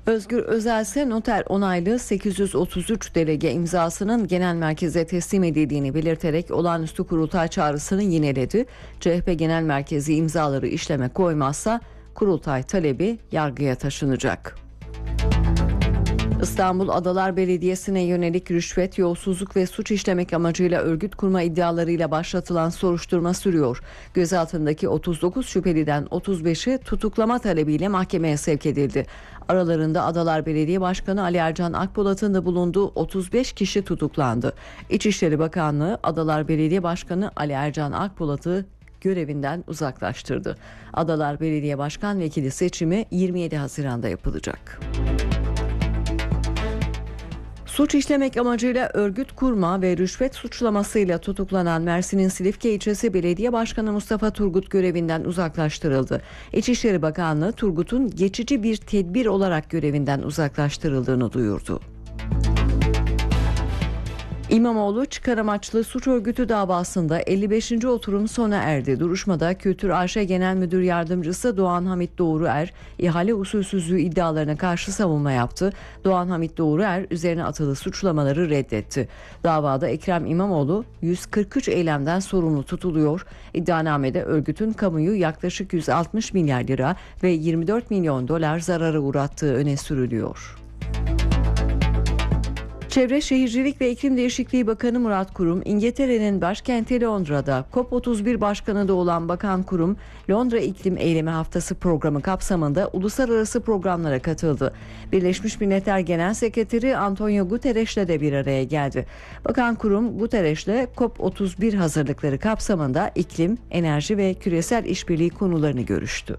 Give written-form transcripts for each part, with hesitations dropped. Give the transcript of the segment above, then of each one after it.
Özgür Özel ise noter onaylı 833 delege imzasının genel merkeze teslim edildiğini belirterek olağanüstü kurultay çağrısını yineledi. CHP Genel Merkezi imzaları işleme koymazsa kurultay talebi yargıya taşınacak. İstanbul Adalar Belediyesi'ne yönelik rüşvet, yolsuzluk ve suç işlemek amacıyla örgüt kurma iddialarıyla başlatılan soruşturma sürüyor. Gözaltındaki 39 şüpheliden 35'i tutuklama talebiyle mahkemeye sevk edildi. Aralarında Adalar Belediye Başkanı Ali Ercan Akpolat'ın da bulunduğu 35 kişi tutuklandı. İçişleri Bakanlığı Adalar Belediye Başkanı Ali Ercan Akpolat'ı görevinden uzaklaştırdı. Adalar Belediye Başkan Vekili seçimi 27 Haziran'da yapılacak. Suç işlemek amacıyla örgüt kurma ve rüşvet suçlamasıyla tutuklanan Mersin'in Silifke ilçesi Belediye Başkanı Mustafa Turgut görevinden uzaklaştırıldı. İçişleri Bakanlığı Turgut'un geçici bir tedbir olarak görevinden uzaklaştırıldığını duyurdu. İmamoğlu çıkar amaçlı suç örgütü davasında 55. oturum sona erdi. Duruşmada Kültür AŞ Genel Müdür Yardımcısı Doğan Hamit Doğruer ihale usulsüzlüğü iddialarına karşı savunma yaptı. Doğan Hamit Doğruer üzerine atılı suçlamaları reddetti. Davada Ekrem İmamoğlu 143 eylemden sorumlu tutuluyor. İddianamede örgütün kamuyu yaklaşık 160 milyar lira ve 24 milyon dolar zarara uğrattığı öne sürülüyor. Çevre Şehircilik ve İklim Değişikliği Bakanı Murat Kurum, İngiltere'nin başkenti Londra'da COP31 başkanı da olan Bakan Kurum, Londra İklim Eylemi Haftası programı kapsamında uluslararası programlara katıldı. Birleşmiş Milletler Genel Sekreteri Antonio Guterres'le de bir araya geldi. Bakan Kurum, Guterres'le COP31 hazırlıkları kapsamında iklim, enerji ve küresel işbirliği konularını görüştü.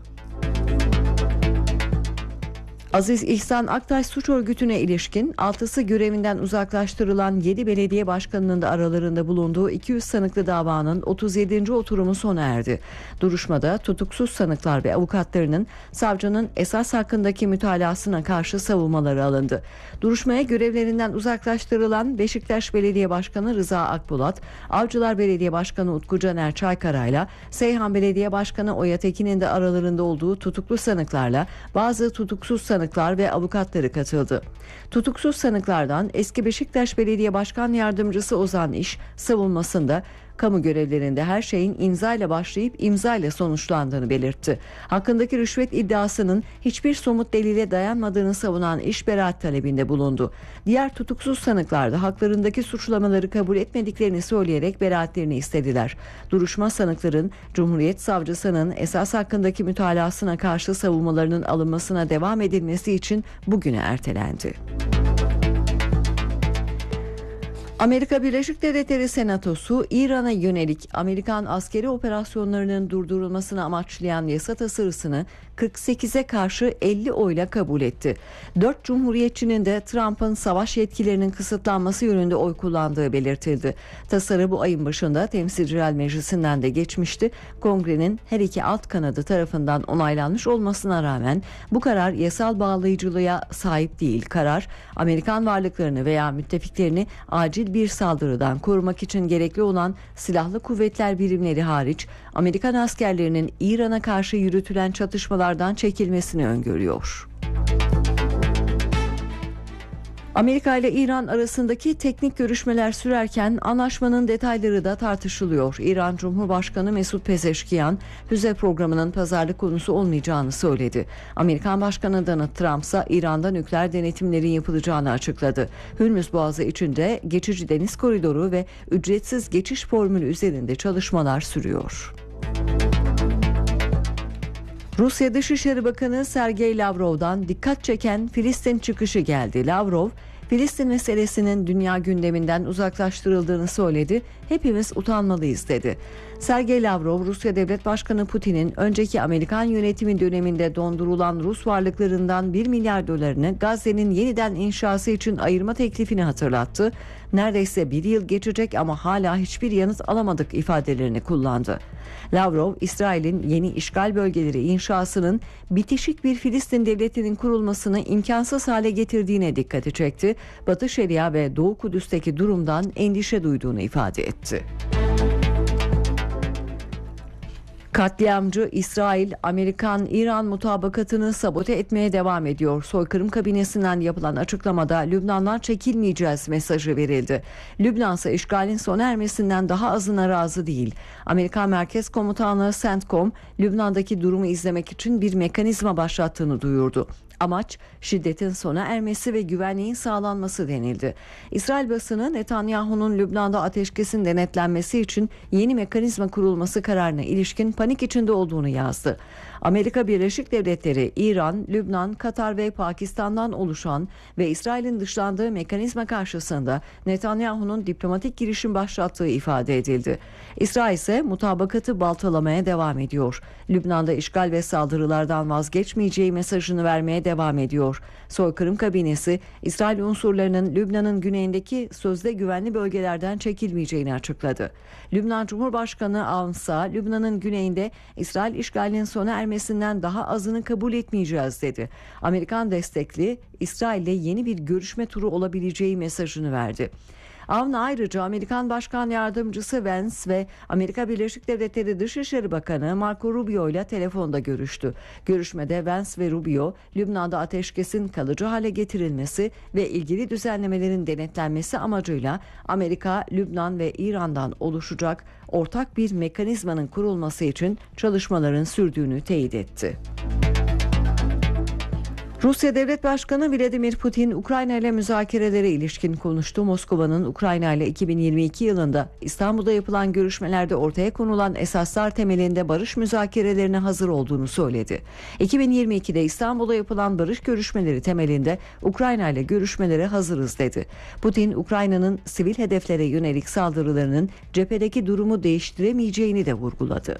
Aziz İhsan Aktaş suç örgütüne ilişkin 6'sı görevinden uzaklaştırılan 7 belediye başkanının da aralarında bulunduğu 200 sanıklı davanın 37. oturumu sona erdi. Duruşmada tutuksuz sanıklar ve avukatlarının savcının esas hakkındaki mütalasına karşı savunmaları alındı. Duruşmaya görevlerinden uzaklaştırılan Beşiktaş Belediye Başkanı Rıza Akbulat, Avcılar Belediye Başkanı Utku Caner Çaykara'yla Seyhan Belediye Başkanı Oya Tekin'in de aralarında olduğu tutuklu sanıklarla bazı tutuksuz sanıklar ve avukatları katıldı. Tutuksuz sanıklardan eski Beşiktaş Belediye Başkan Yardımcısı Ozan İş savunmasında kamu görevlerinde her şeyin imzayla başlayıp imzayla sonuçlandığını belirtti. Hakkındaki rüşvet iddiasının hiçbir somut delile dayanmadığını savunan İş beraat talebinde bulundu. Diğer tutuksuz sanıklar da haklarındaki suçlamaları kabul etmediklerini söyleyerek beraatlerini istediler. Duruşma sanıkların Cumhuriyet Savcısının esas hakkındaki mütalasına karşı savunmalarının alınmasına devam edilmesi için bugüne ertelendi. Amerika Birleşik Devletleri Senatosu İran'a yönelik Amerikan askeri operasyonlarının durdurulmasını amaçlayan yasa tasarısını 48'e karşı 50 oyla kabul etti. 4 cumhuriyetçinin de Trump'ın savaş yetkilerinin kısıtlanması yönünde oy kullandığı belirtildi. Tasarı bu ayın başında Temsilciler Meclisi'nden de geçmişti. Kongrenin her iki alt kanadı tarafından onaylanmış olmasına rağmen bu karar yasal bağlayıcılığa sahip değil. Karar Amerikan varlıklarını veya müttefiklerini acil bir saldırıdan korumak için gerekli olan silahlı kuvvetler birimleri hariç Amerikan askerlerinin İran'a karşı yürütülen çatışmalardan çekilmesini öngörüyor. Amerika ile İran arasındaki teknik görüşmeler sürerken anlaşmanın detayları da tartışılıyor. İran Cumhurbaşkanı Mesut Pezeşkiyan, füze programının pazarlık konusu olmayacağını söyledi. Amerikan Başkanı Donald Trump ise İran'da nükleer denetimlerin yapılacağını açıkladı. Hürmüz Boğazı içinde geçici deniz koridoru ve ücretsiz geçiş formülü üzerinde çalışmalar sürüyor. Rusya Dışişleri Bakanı Sergey Lavrov'dan dikkat çeken Filistin çıkışı geldi. Lavrov, Filistin meselesinin dünya gündeminden uzaklaştırıldığını söyledi. Hepimiz utanmalıyız dedi. Sergey Lavrov, Rusya Devlet Başkanı Putin'in önceki Amerikan yönetimi döneminde dondurulan Rus varlıklarından 1 milyar dolarını Gazze'nin yeniden inşası için ayırma teklifini hatırlattı. Neredeyse bir yıl geçecek ama hala hiçbir yanıt alamadık ifadelerini kullandı. Lavrov, İsrail'in yeni işgal bölgeleri inşasının bitişik bir Filistin devletinin kurulmasını imkansız hale getirdiğine dikkati çekti. Batı Şeria ve Doğu Kudüs'teki durumdan endişe duyduğunu ifade etti. Katliamcı İsrail, Amerikan-İran mutabakatını sabote etmeye devam ediyor. Soykırım kabinesinden yapılan açıklamada Lübnan'dan çekilmeyeceğiz mesajı verildi. Lübnan ise işgalin sona ermesinden daha azına razı değil. Amerikan Merkez Komutanlığı CENTCOM, Lübnan'daki durumu izlemek için bir mekanizma başlattığını duyurdu. Amaç şiddetin sona ermesi ve güvenliğin sağlanması denildi. İsrail basını Netanyahu'nun Lübnan'da ateşkesin denetlenmesi için yeni mekanizma kurulması kararına ilişkin panik içinde olduğunu yazdı. Amerika Birleşik Devletleri, İran, Lübnan, Katar ve Pakistan'dan oluşan ve İsrail'in dışlandığı mekanizma karşısında Netanyahu'nun diplomatik girişim başlattığı ifade edildi. İsrail ise mutabakatı baltalamaya devam ediyor. Lübnan'da işgal ve saldırılardan vazgeçmeyeceği mesajını vermeye devam ediyor. Soykırım kabinesi İsrail unsurlarının Lübnan'ın güneyindeki sözde güvenli bölgelerden çekilmeyeceğini açıkladı. Lübnan Cumhurbaşkanı Avnsa, Lübnan'ın güneyinde İsrail işgalinin sona ermesinden daha azını kabul etmeyeceğiz dedi. Amerikan destekli İsrail'le yeni bir görüşme turu olabileceği mesajını verdi. Avn ayrıca Amerikan Başkan Yardımcısı Vance ve Amerika Birleşik Devletleri Dışişleri Bakanı Marco Rubio ile telefonda görüştü. Görüşmede Vance ve Rubio, Lübnan'da ateşkesin kalıcı hale getirilmesi ve ilgili düzenlemelerin denetlenmesi amacıyla Amerika, Lübnan ve İran'dan oluşacak ortak bir mekanizmanın kurulması için çalışmaların sürdüğünü teyit etti. Rusya Devlet Başkanı Vladimir Putin, Ukrayna ile müzakerelere ilişkin konuştu. Moskova'nın Ukrayna ile 2022 yılında İstanbul'da yapılan görüşmelerde ortaya konulan esaslar temelinde barış müzakerelerine hazır olduğunu söyledi. 2022'de İstanbul'da yapılan barış görüşmeleri temelinde Ukrayna ile görüşmelere hazırız dedi. Putin, Ukrayna'nın sivil hedeflere yönelik saldırılarının cephedeki durumu değiştiremeyeceğini de vurguladı.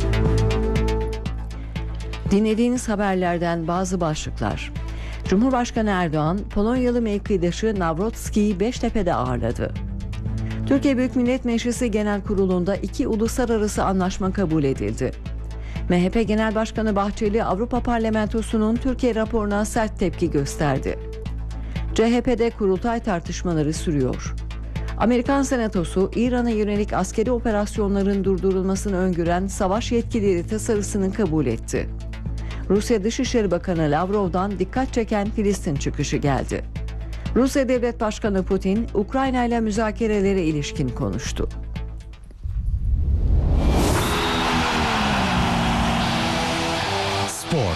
Dinlediğiniz haberlerden bazı başlıklar. Cumhurbaşkanı Erdoğan, Polonyalı mevkidaşı Nawrocki'yi Beştepe'de ağırladı. Türkiye Büyük Millet Meclisi Genel Kurulu'nda 2 uluslararası anlaşma kabul edildi. MHP Genel Başkanı Bahçeli, Avrupa Parlamentosu'nun Türkiye raporuna sert tepki gösterdi. CHP'de kurultay tartışmaları sürüyor. Amerikan Senatosu, İran'a yönelik askeri operasyonların durdurulmasını öngören savaş yetkileri tasarısını kabul etti. Rusya Dışişleri Bakanı Lavrov'dan dikkat çeken Filistin çıkışı geldi. Rusya Devlet Başkanı Putin, Ukrayna ile müzakerelere ilişkin konuştu. Spor.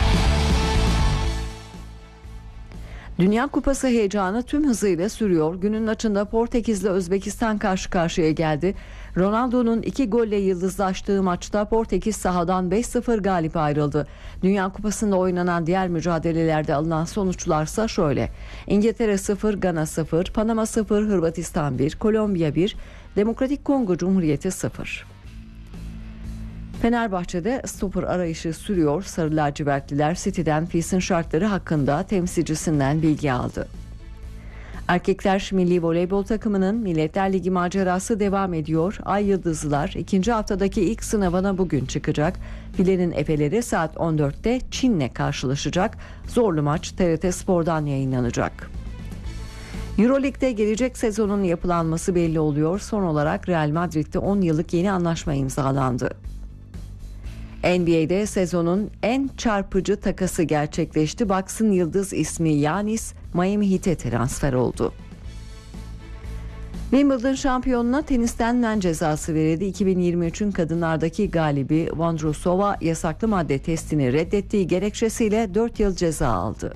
Dünya Kupası heyecanı tüm hızıyla sürüyor. Günün açında Portekiz'le Özbekistan karşı karşıya geldi. Ronaldo'nun 2 golle yıldızlaştığı maçta Portekiz sahadan 5-0 galip ayrıldı. Dünya Kupası'nda oynanan diğer mücadelelerde alınan sonuçlarsa şöyle: İngiltere 0, Gana 0, Panama 0, Hırvatistan 1, Kolombiya 1, Demokratik Kongo Cumhuriyeti 0. Fenerbahçe'de stoper arayışı sürüyor. Sarı lacivertliler City'den Pils'in şartları hakkında temsilcisinden bilgi aldı. Erkekler Milli Voleybol takımının Milletler Ligi macerası devam ediyor. Ay Yıldızlılar 2. haftadaki ilk sınavına bugün çıkacak. Filenin Efeleri saat 14'te Çin'le karşılaşacak. Zorlu maç TRT Spor'dan yayınlanacak. Euroleague'de gelecek sezonun yapılanması belli oluyor. Son olarak Real Madrid'de 10 yıllık yeni anlaşma imzalandı. NBA'de sezonun en çarpıcı takası gerçekleşti. Bucks'ın yıldız ismi Giannis Miami Heat'e transfer oldu. Wimbledon şampiyonuna tenisten men cezası verildi. 2023'ün kadınlardaki galibi Vondrousova yasaklı madde testini reddettiği gerekçesiyle 4 yıl ceza aldı.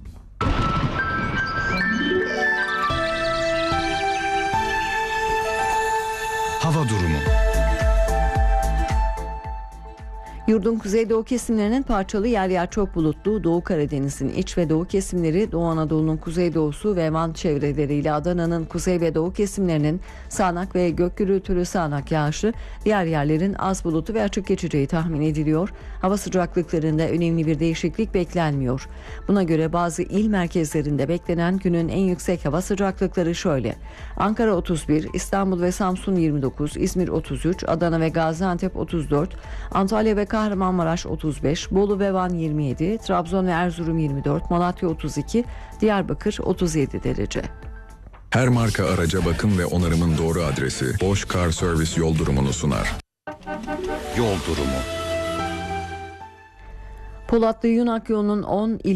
Hava durumu. Yurdun kuzeydoğu kesimlerinin parçalı yer yer çok bulutlu, Doğu Karadeniz'in iç ve doğu kesimleri, Doğu Anadolu'nun kuzeydoğusu ve Van çevreleriyle Adana'nın kuzey ve doğu kesimlerinin sağanak ve gök gürültülü sağanak yağışı, diğer yerlerin az bulutlu ve açık geçeceği tahmin ediliyor. Hava sıcaklıklarında önemli bir değişiklik beklenmiyor. Buna göre bazı il merkezlerinde beklenen günün en yüksek hava sıcaklıkları şöyle: Ankara 31, İstanbul ve Samsun 29, İzmir 33, Adana ve Gaziantep 34, Antalya ve Kahramanmaraş 35, Bolu ve Van 27, Trabzon ve Erzurum 24, Malatya 32, Diyarbakır 37 derece. Her marka araca bakım ve onarımın doğru adresi Bosch Car Service yol durumunu sunar. Yol durumu. Polatlı Yunak yolunun 10